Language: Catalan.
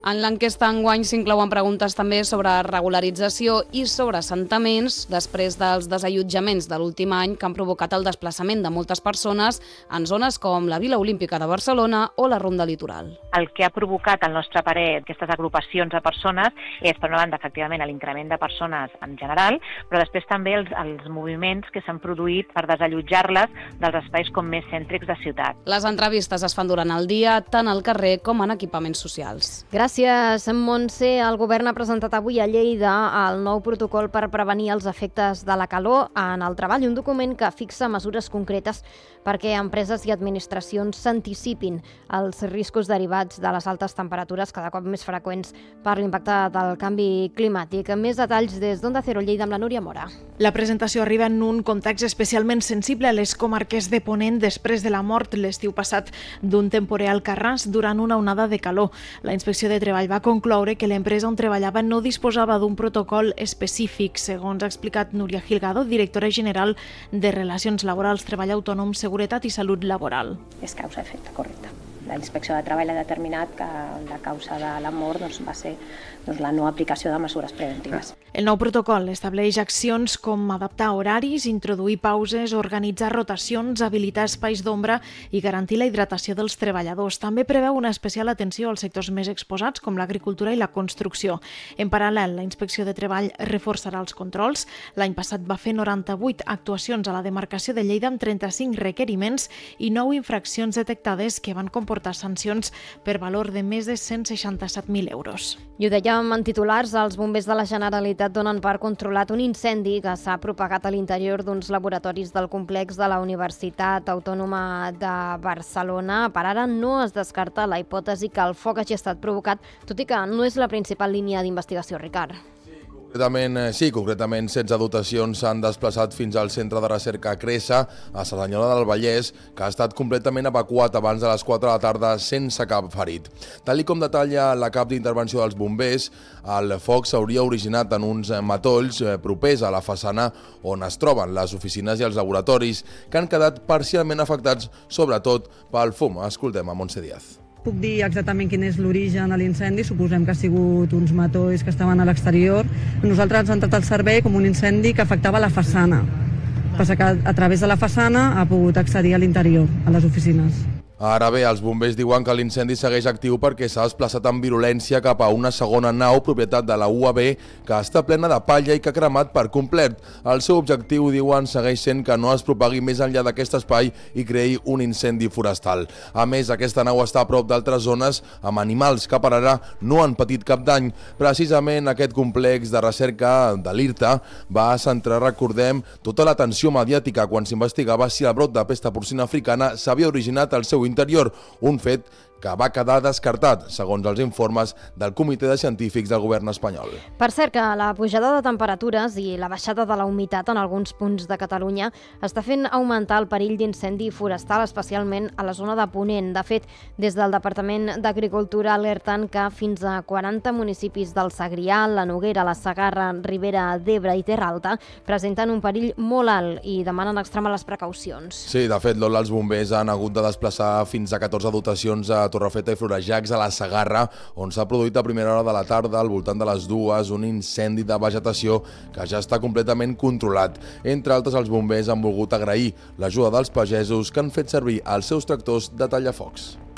En l'enquesta enguany s'inclouen preguntes també sobre regularització i sobre assentaments després dels desallotjaments de l'últim any que han provocat el desplaçament de moltes persones en zones com la Vila Olímpica de Barcelona o la Ronda Litoral. El que ha provocat, al nostre parer, aquestes agrupacions de persones és, per una banda, efectivament, l'increment de persones en general, però després també els moviments que s'han produït per desallotjar-les dels espais com més cèntrics de ciutat. Les entrevistes es fan durant el dia, tant al carrer com en equipaments socials. Gràcies, Montse. El govern ha presentat avui a Lleida el nou protocol per prevenir els efectes de la calor en el treball, un document que fixa mesures concretes perquè empreses i administracions s'anticipin als riscos derivats de les altes temperatures cada cop més freqüents per l'impacte del canvi climàtic. Més detalls des d'Onda Cero Lleida amb la Núria Mora. La presentació arriba en un context especialment sensible a les comarques de Ponent després de la mort l'estiu passat d'un temporer al Carràs durant una onada de calor. La Inspecció de Treball va concloure que l'empresa on treballava no disposava d'un protocol específic, segons ha explicat Núria Gilgado, directora general de Relacions Laborals, Treball Autònom, Seguretat i Salut Laboral. És causa-efecte, correcte. La Inspecció de Treball ha determinat que la causa de la mort va ser la no aplicació de mesures preventives. El nou protocol estableix accions com adaptar horaris, introduir pauses, organitzar rotacions, habilitar espais d'ombra i garantir la hidratació dels treballadors. També preveu una especial atenció als sectors més exposats, com l'agricultura i la construcció. En paral·lel, la Inspecció de Treball reforçarà els controls. L'any passat va fer 98 actuacions a la demarcació de Lleida amb 35 requeriments i 9 infraccions detectades que van comportar sancions per valor de més de 167.000 euros. I ho dèiem en titulars, els bombers de la Generalitat donen per controlat un incendi que s'ha propagat a l'interior d'uns laboratoris del complex de la Universitat Autònoma de Barcelona. Per ara no es descarta la hipòtesi que el foc hagi estat provocat, tot i que no és la principal línia d'investigació, Ricard. Concretament 16 dotacions s'han desplaçat fins al centre de recerca Cresa, a Cerdanyola del Vallès, que ha estat completament evacuat abans de les 4 de la tarda sense cap ferit. Tal com detalla la cap d'intervenció dels bombers, el foc s'hauria originat en uns matolls propers a la façana on es troben les oficines i els laboratoris, que han quedat parcialment afectats, sobretot pel fum. Escoltem a Montse Díaz. Puc dir exactament quin és l'origen de l'incendi, suposem que ha sigut uns matolls que estaven a l'exterior. Nosaltres ens ha entrat al servei com un incendi que afectava la façana. Passa que a través de la façana ha pogut accedir a l'interior, a les oficines. Ara bé, els bombers diuen que l'incendi segueix actiu perquè s'ha desplaçat amb virulència cap a una segona nau propietat de la UAB que està plena de palla i que ha cremat per complet. El seu objectiu, diuen, segueix sent que no es propagui més enllà d'aquest espai i creï un incendi forestal. A més, aquesta nau està a prop d'altres zones amb animals que per ara no han patit cap dany. Precisament aquest complex de recerca de l'IRTA va centrar, recordem, tota l'atenció mediàtica quan s'investigava si el brot de pesta porcina africana s'havia originat al seu interior, un fet que va quedar descartat, segons els informes del Comitè de Científics del govern espanyol. Per cert, que la pujada de temperatures i la baixada de la humitat en alguns punts de Catalunya està fent augmentar el perill d'incendi forestal, especialment a la zona de Ponent. De fet, des del Departament d'Agricultura alerten que fins a 40 municipis del Segrià, la Noguera, la Segarra, Ribera d'Ebre i Terra Alta presenten un perill molt alt i demanen extremar les precaucions. Sí, de fet, Lola, els bombers han hagut de desplaçar fins a 14 dotacions a Torrefeta i Florejacs, a la Segarra, on s'ha produït a primera hora de la tarda, al voltant de les 2, un incendi de vegetació que ja està completament controlat. Entre altres, els bombers han volgut agrair l'ajuda dels pagesos que han fet servir els seus tractors de tallafocs.